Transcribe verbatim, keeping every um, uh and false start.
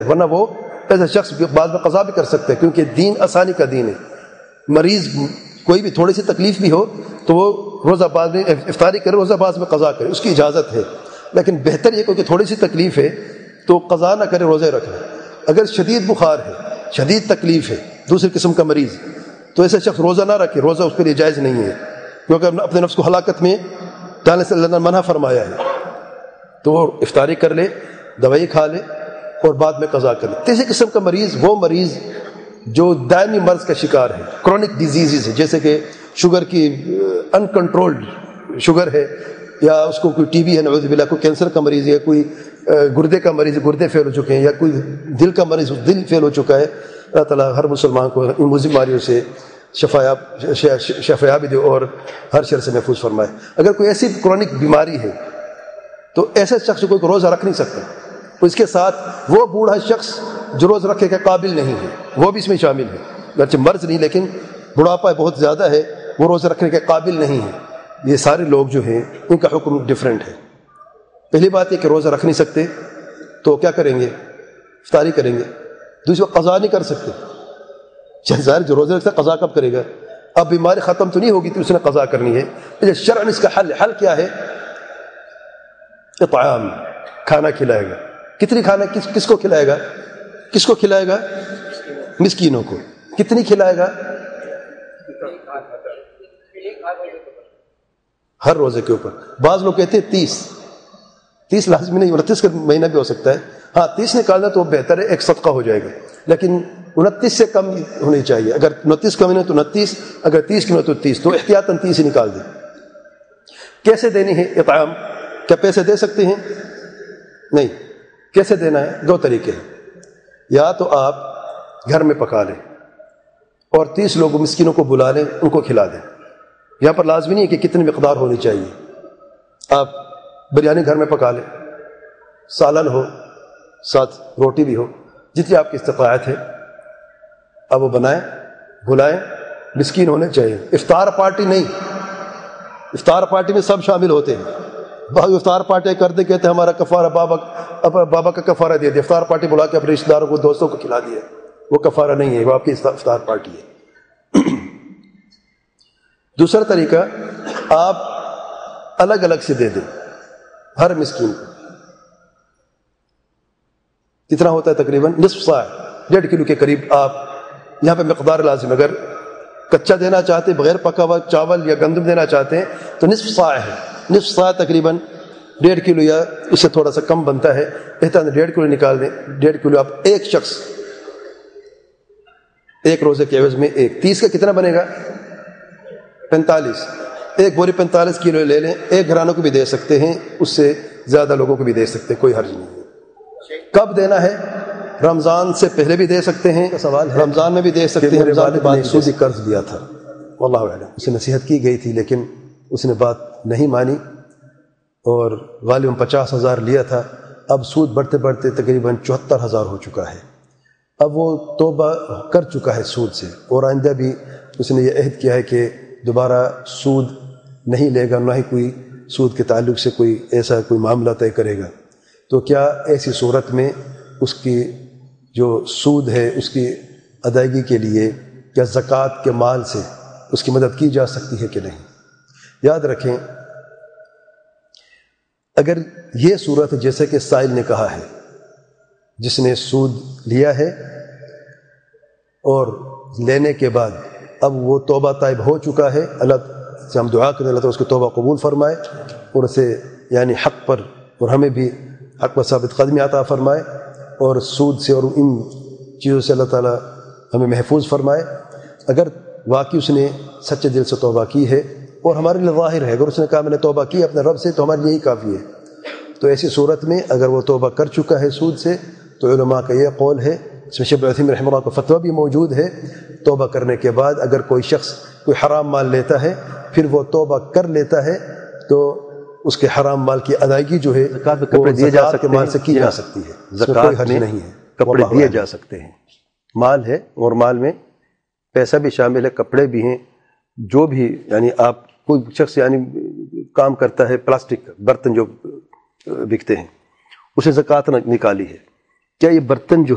ورنہ وہ ایسا شخص بعد میں قضا بھی کر سکتا ہے، کیونکہ دین آسانی کا دین ہے. مریض کوئی بھی تھوڑی سی تکلیف بھی ہو تو وہ روزہ بعد میں افطاری کرے، روزہ بعد میں قضا کرے، اس کی اجازت ہے. لیکن بہتر یہ کہ تھوڑی سی تکلیف ہے تو قضا نہ کرے، روزے رکھ لے. اگر شدید بخار ہے، شدید تکلیف ہے، دوسری قسم کا مریض، تو ایسے شخص روزہ نہ رکھے، روزہ اس کے لیے جائز نہیں ہے، کیونکہ اپنے نفس کو ہلاکت میں ڈالنے سے اللہ نے منع فرمایا ہے. تو وہ افطاری کر لے، دوائی کھا لے اور بعد میں قضا کر لے. تیسری قسم کا مریض وہ مریض جو دائمی مرض کا شکار ہے، کرونک ڈیزیزز ہے، جیسے کہ شوگر کی انکنٹرولڈ شوگر ہے، یا اس کو کوئی ٹی بی ہے نعوذ باللہ، کوئی کینسر کا مریض ہے، کوئی گردے کا مریض گردے فیل ہو چکے ہیں، یا کوئی دل کا مریض دل فیل ہو چکا ہے. اللہ تعالیٰ ہر مسلمان کو ان بیماریوں سے شفایاب شفایابی دے اور ہر شر سے محفوظ فرمائے. اگر کوئی ایسی کرونک بیماری ہے تو ایسے شخص کوئی روزہ رکھ نہیں سکتا. اس کے ساتھ وہ بوڑھا شخص جو روز رکھے کے قابل نہیں ہے وہ بھی اس میں شامل ہے. اگرچہ مرض نہیں لیکن بڑھاپا بہت زیادہ ہے، وہ روزہ رکھنے کے قابل نہیں ہے. یہ سارے لوگ جو ہیں ان کا حکم ڈفرینٹ ہے. پہلی بات یہ کہ روزہ رکھ نہیں سکتے تو کیا کریں گے؟ افطاری کریں گے. دوسری بات قضا نہیں کر سکتے. ظاہر جو روزہ رکھتا ہے قضا کب کرے گا؟ اب بیماری ختم تو نہیں ہوگی تو اس نے قضا کرنی ہے. شرعاً اس کا حل حل کیا ہے؟ اطعام، کھانا کھلائے گا. کتنی کھانا کس کس کو کھلائے گا؟ کس کو کھلائے گا؟ مسکینوں کو. کتنی کھلائے گا؟ ہر روزے کے اوپر. بعض لوگ کہتے ہیں تیس تیس لازمی نہیں، انتیس کا مہینہ بھی ہو سکتا ہے. ہاں تیس نکالنا تو بہتر ہے، ایک صدقہ ہو جائے گا. لیکن انتیس سے کم ہونی چاہیے. اگر انتیس کا مہینہ تو انتیس، اگر تیس کی مہینہ تو تیس، تو احتیاطاً تیس ہی نکال دیں. کیسے دینی ہے اطعام؟ کیا پیسے دے سکتے ہیں؟ نہیں. کیسے دینا ہے؟ دو طریقے ہیں. یا تو آپ گھر میں پکا لیں اور تیس لوگوں مسکینوں کو بلا لیں، ان کو کھلا دیں. یہاں پر لازمی نہیں ہے کہ کتنی مقدار ہونی چاہیے. آپ بریانی گھر میں پکا لیں، سالن ہو، ساتھ روٹی بھی ہو، جتنی آپ کی استطاعت ہے اب وہ بنائیں، بلائیں. مسکین ہونے چاہیے. افطار پارٹی نہیں. افطار پارٹی میں سب شامل ہوتے ہیں. بعض افطار پارٹی کرتے کہتے ہیں ہمارا کفارہ بابا بابا کا کفارہ دے دیا. افطار پارٹی بلا کے اپنے رشتہ داروں کو، دوستوں کو کھلا دیا. وہ کفارہ نہیں ہے، وہ آپ کی افطار پارٹی ہے. دوسرا طریقہ، آپ الگ الگ سے دے دیں ہر مسکین کو. کتنا ہوتا ہے؟ تقریباً نصف صاع، ڈیڑھ کلو کے قریب. آپ یہاں پہ مقدار لازم. اگر کچا دینا چاہتے ہیں، بغیر پکا ہوا چاول یا گندم دینا چاہتے ہیں تو نصف صاع ہے. نصف صاع تقریباً ڈیڑھ کلو یا اس سے تھوڑا سا کم بنتا ہے. بہتر ڈیڑھ کلو نکال دیں. ڈیڑھ کلو آپ ایک شخص ایک روزے کے عوض میں ایک. تیس کا کتنا بنے گا؟ پینتالیس. ایک بوری پینتالیس کلو لے لیں. ایک گھرانوں کو بھی دے سکتے ہیں، اس سے زیادہ لوگوں کو بھی دے سکتے ہیں، کوئی حرج نہیں ہے. کب دینا ہے؟ رمضان سے پہلے بھی دے سکتے ہیں. سوال ہے رمضان میں بھی دے سکتے ہیں. رمضان کے بعد سودی قرض لیا تھا، واللہ اعلم. اسے نصیحت کی گئی تھی لیکن اس نے بات نہیں مانی اور غالباً پچاس ہزار لیا تھا. اب سود بڑھتے بڑھتے تقریباً چوہتر ہزار ہو چکا ہے. اب وہ توبہ کر چکا ہے سود سے، اور آئندہ بھی اس نے یہ عہد کیا ہے کہ دوبارہ سود نہیں لے گا، نہ ہی کوئی سود کے تعلق سے کوئی ایسا کوئی معاملہ طے کرے گا. تو کیا ایسی صورت میں اس کی جو سود ہے اس کی ادائیگی کے لیے کیا زکوٰۃ کے مال سے اس کی مدد کی جا سکتی ہے کہ نہیں؟ یاد رکھیں، اگر یہ صورت جیسے کہ سائل نے کہا ہے، جس نے سود لیا ہے اور لینے کے بعد اب وہ توبہ طائب ہو چکا ہے، اللہ سے ہم دعا کریں اللہ تعالیٰ اس کی توبہ قبول فرمائے اور اسے یعنی حق پر اور ہمیں بھی حق پر ثابت قدمی عطا فرمائے، اور سود سے اور ان چیزوں سے اللہ تعالیٰ ہمیں محفوظ فرمائے. اگر واقعی اس نے سچے دل سے توبہ کی ہے اور ہمارے لیے ظاہر ہے، اگر اس نے کہا میں نے توبہ کی اپنے رب سے، تو ہمارے لیے یہی کافی ہے. تو ایسی صورت میں اگر وہ توبہ کر چکا ہے سود سے، تو علماء کا یہ قول ہے، اس میں شیخ ابن عثیمین رحمہ اللہ کا فتویٰ بھی موجود ہے، توبہ کرنے کے بعد اگر کوئی شخص کوئی حرام مال لیتا ہے پھر وہ توبہ کر لیتا ہے تو اس کے حرام مال کی ادائیگی جو ہے زکوٰۃ میں کپڑے دیے جا سکتے ہیں، مال سے کی جا سکتی ہے. زکوٰۃ میں نہیں ہے، کپڑے دیے جا سکتے ہیں. مال ہے اور مال میں پیسہ بھی شامل ہے، کپڑے بھی ہیں. جو بھی یعنی آپ کوئی شخص یعنی کام کرتا ہے، پلاسٹک برتن جو بکتے ہیں، اسے زکوٰۃ نکالی ہے، کیا یہ برتن جو